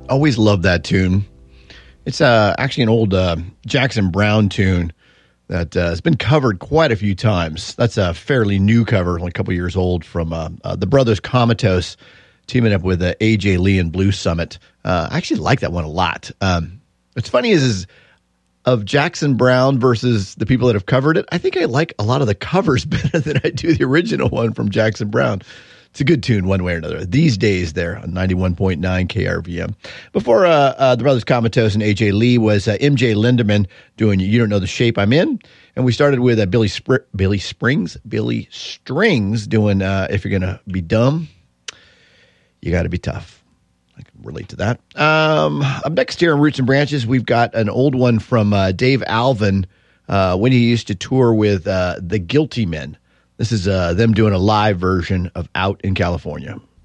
Always love that tune. It's actually an old Jackson Browne tune that has been covered quite a few times. That's a fairly new cover, like a couple years old, from the Brothers Comatose teaming up with A.J. Lee and Blue Summit. I actually like that one a lot. What's funny is of Jackson Browne versus the people that have covered it, I think I like a lot of the covers better than I do the original one from Jackson Browne. It's a good tune one way or another. These days there on 91.9 KRVM. Before the Brothers Comatose and A.J. Lee was M.J. Lindemann doing You Don't Know the Shape I'm In. And we started with Billy Strings doing If You're Gonna Be Dumb, You Gotta Be Tough. I can relate to that. Up next here on Roots and Branches, we've got an old one from Dave Alvin when he used to tour with the Guilty Men. This is them doing a live version of Out in California.